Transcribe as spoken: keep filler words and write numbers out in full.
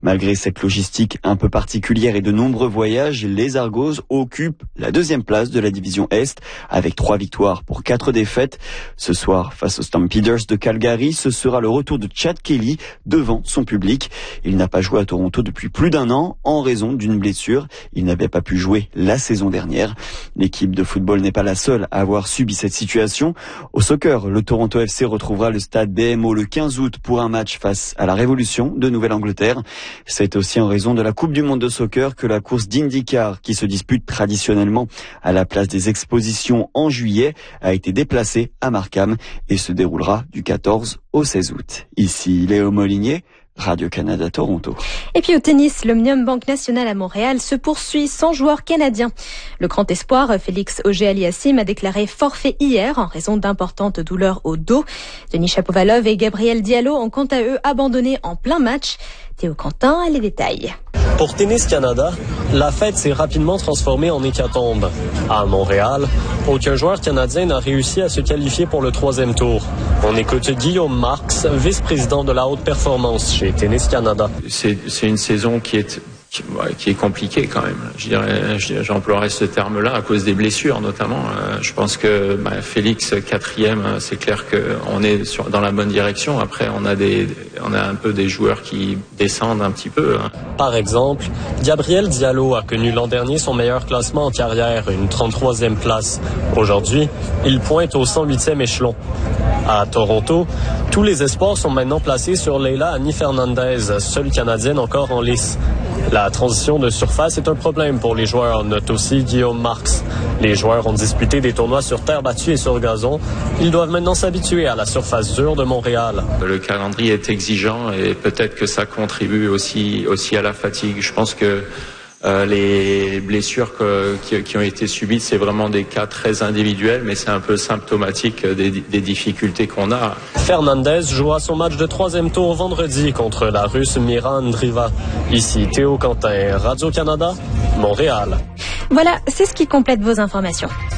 Malgré cette logistique un peu particulière et de nombreux voyages, les Argos occupent la deuxième place de la division Est avec trois victoires pour quatre défaites. Ce soir, face aux Stampeders de Calgary, ce sera le retour de Chad Kelly devant son public. Il n'a pas joué à Toronto depuis plus d'un an en raison d'une blessure. Il n'avait pas pu jouer la saison dernière. L'équipe de football n'est pas la seule à avoir subi cette situation. Au soccer, le Toronto F C retrouvera le stade B M O le quinze août pour un match face à la Révolution de Nouvelle-Angleterre. C'est aussi en raison de la Coupe du monde de soccer que la course d'IndyCar, qui se dispute traditionnellement à la place des expositions en juillet, a été déplacée à Markham et se déroulera du quatorze au seize août. Ici Léo Molinier, Radio-Canada Toronto. Et puis au tennis, l'Omnium Banque Nationale à Montréal se poursuit sans joueur canadien. Le grand espoir Félix Auger-Aliassime a déclaré forfait hier en raison d'importantes douleurs au dos. Denis Shapovalov et Gabriel Diallo ont quant à eux abandonné en plein match. Théo Quentin a les détails. Pour Tennis Canada, la fête s'est rapidement transformée en hécatombe. À Montréal, aucun joueur canadien n'a réussi à se qualifier pour le troisième tour. On écoute Guillaume Marx, vice-président de la haute performance chez Tennis Canada. C'est, c'est une saison qui est, qui, qui est compliquée quand même. Je dirais, j'emploierais ce terme-là à cause des blessures notamment. Je pense que bah, Félix quatrième, c'est clair qu'on est sur, dans la bonne direction. Après, on a des, on a un peu des joueurs qui descendent un petit peu. Par exemple, Gabriel Diallo a connu l'an dernier son meilleur classement en carrière, une trente-troisième place. Aujourd'hui, il pointe au cent huitième échelon. À Toronto, tous les espoirs sont maintenant placés sur Leila Annie Fernandez, seule Canadienne encore en lice. La transition de surface est un problème pour les joueurs, note aussi Guillaume Marx. Les joueurs ont disputé des tournois sur terre battue et sur gazon. Ils doivent maintenant s'habituer à la surface dure de Montréal. Le calendrier est exigeant et peut-être que ça contribue aussi, aussi à la fatigue. Je pense que Euh, les blessures que, qui, qui ont été subies, c'est vraiment des cas très individuels, mais c'est un peu symptomatique des, des difficultés qu'on a. Fernandez joue à son match de troisième tour vendredi contre la Russe Mira Andreeva. Ici Théo Quentin, Radio-Canada, Montréal. Voilà, c'est ce qui complète vos informations.